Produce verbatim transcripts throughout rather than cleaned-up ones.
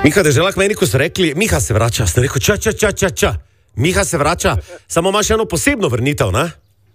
Miha Deželak meni, ko so rekli, Miha se vrača, ste rekel, ča, ča, ča, ča, ča. Miha se vrača, samo imaš eno posebno vrnitev, ne?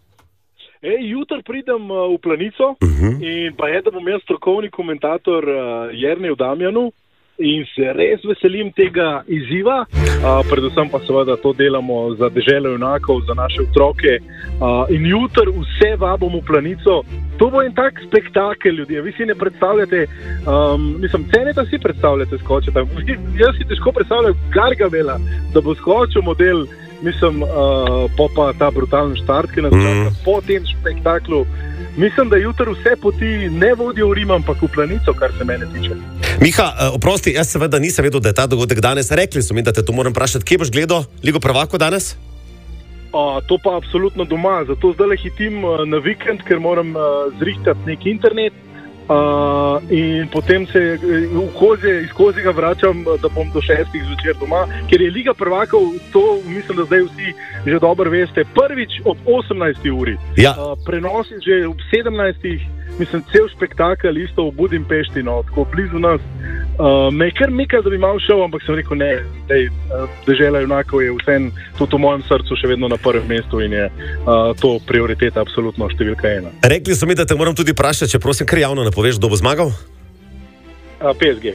Ej, jutr pridem uh, v Planico uh-huh. in pa je, da bom jaz strokovni komentator uh, Jernej v Damjanu in se res veselim tega izziva, uh, predvsem pa seveda to delamo za deželo junakov, za naše otroke uh, in jutr vse vabom v Planico. To bo en tak spektakel, ljudje. Vi si ne predstavljate, um, mislim, ceneta si predstavljate skočiti. Jaz si težko predstavljam Gargamela, da bo skočil model, mislim, uh, pa pa ta brutalni štart, ki nas čaka mm. po tem spektaklu. Mislim, da jutr vse poti ne vodijo v Rim, ampak v Planico, kar se mene tiče. Miha, uh, oprosti, jaz seveda nisem vedel, da je ta dogodek danes. Rekli so mi, da te to moram vprašati. Kje boš gledal Ligo prvakov danes? Uh, to pa absolutno doma, zato zdaj le hitim uh, na vikend, ker moram uh, zrihtati nek internet uh, in potem se uh, koze, iz Kozjega vračam, uh, da bom do šestih zvečer doma, ker je Liga prvakov, to mislim, da zdaj vsi že dobro veste, prvič ob osemnajsti uri. Ja. Uh, prenosi že ob sedemnajstih, mislim, cel spektakel isto v Budimpešti, no, tako blizu nas. Uh, me je kar mikal, da bi malo šel, ampak sem rekel, ne, dej, uh, dežela junakov je vsem tudi v mojem srcu še vedno na prvem mestu in je uh, to prioriteta absolutno številka ena. Rekli so mi, da te moram tudi vprašati, če prosim, kar javno napoveš, kdo bo zmagal? Uh, P S G.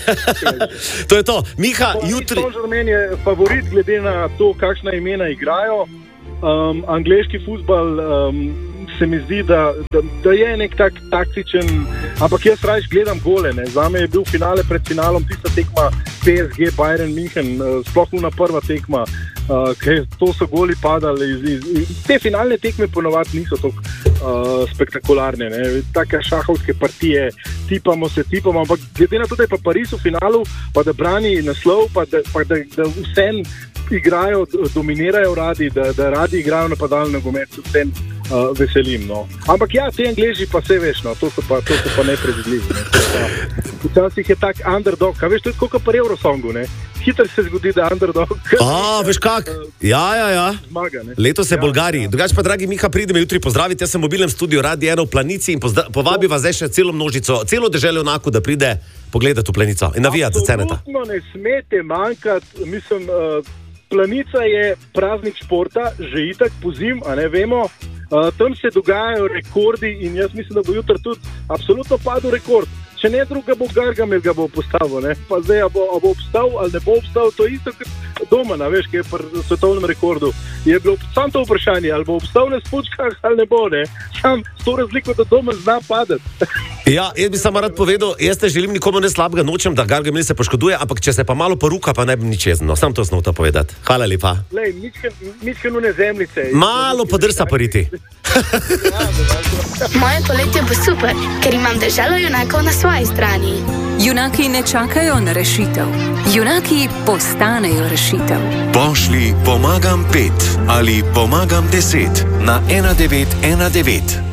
To je to. Miha, to jutri... Paris je favorit glede na to, kakšna imena igrajo. Um, angleški futbal um, se mi zdi, da, da, da je nek tak taktičen, ampak jaz rajš gledam gole. Ne. Zame je bil finale pred finalom tista tekma P S G Bayern München, uh, sploh una prva tekma, uh, ker to so goli padali. Iz, iz, iz, te finalne tekme ponovadi niso tako uh, spektakularne. Ne. Take šahovske partije, tipamo se, tipamo, ampak glede na to, da je pa Pariz v finalu, pa da brani naslov, pa da, pa da, da vsem igrajo, dominirajo radi, da, da radi igrajo napadalni nogomet, se vsem uh, veselim. No. Ampak ja, ti Angleži pa se veš, no, to so pa, to so pa nepredvidljivi. Ne. Včasih je tak underdog, a veš, to je tako kot pri Eurosongu, ne. Hitro se zgodi, da underdog. A, veš kak? Ja, ja, ja. Zmaga, ne. Letos je ja, Bolgariji. Ja. Drugač pa, dragi Miha, pridem jutri pozdraviti. Jaz sem v mobilnem studiu Radia ena v Planici in pozda- povabi vas zdaj še celo množico, celo deželo junakov, da pride pogledati v Planico in navijati za Ceneta. Absolutno ne smete manjkati, mislim, uh, Planica je praznik športa, že itak pozim, a ne vemo. Uh, tam se dogajajo rekordi in jaz mislim, da bo jutri tudi absolutno padel rekord. Če ne druga, bo Gargamel ga bo postavil, ne? Pa zdaj, a bo, a bo obstal ali ne bo obstal, to je isto kot Domana, veš, ki je pri svetovnem rekordu. Je bilo samo to vprašanje, ali bo obstal na spučkah ali ne bo, ne? Sam s to razliko, da Doman zna padati. Ja, jaz bi samo rad povedal, jaz ne želim nikomu ne slabega, nočem, da Gargamel se poškoduje, ampak če se pa malo poruka, pa ne bi nič jezno. Sam to znal to povedati. Hvala lepa. Lej, ničke nune zemljice. Malo podrsa pariti. Moje poletje bo super, ker imam deželo junakov na svoji strani. Junaki ne čakajo na rešitev. Junaki postanejo rešitev. Pošlji pomagam pet ali pomagam deset na ena devet ena devet.